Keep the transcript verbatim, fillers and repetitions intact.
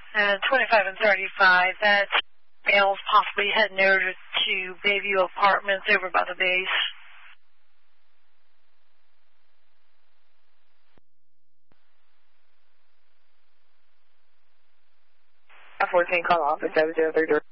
And twenty-five and thirty-five, that's males possibly heading over to Bayview Apartments over by the base. fourteen, call office seven zero three three.